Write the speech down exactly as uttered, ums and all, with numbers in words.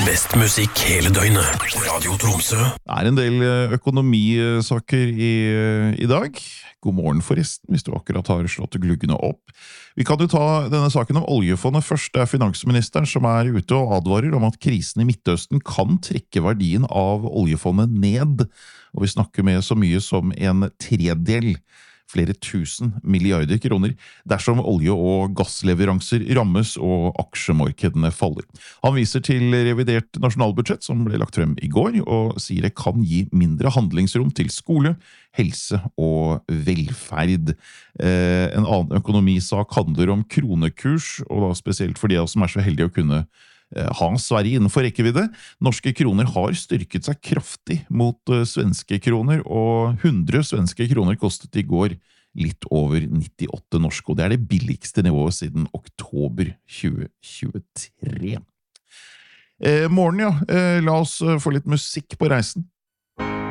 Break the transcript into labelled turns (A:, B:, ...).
A: Best musikk hele døgnet. Radio Tromsø.
B: Det er en del økonomisaker i, i dag. God morgen forresten, hvis du akkurat har slått gluggene opp. Vi kan jo ta denne saken om oljefondet først. Det er finansministeren som er ute og advarer om at krisen i Midtøsten kan trekke verdien av oljefondet ned. Og vi snakker med så mye som en tredel, flere tusen milliarder kroner, dersom olje- og gassleveranser rammes og aksjemarkedene faller. Han viser til revidert nasjonalbudsjett som ble lagt frem i går, og sier det kan gi mindre handlingsrom til skole, helse og velferd. Eh, en annen økonomisak handler om kronekurs, og da spesielt for de av oss som er så heldige å kunne ha Sverige innenfor rekkevidde. Norske kroner har styrket seg kraftig mot svenske kroner, og hundre svenske kroner kostet i går litt over nittiåtte norske, og det er det billigste nivået siden oktober tjue tjuetre. Eh, morgen, ja. Eh, la oss få litt musikk på reisen.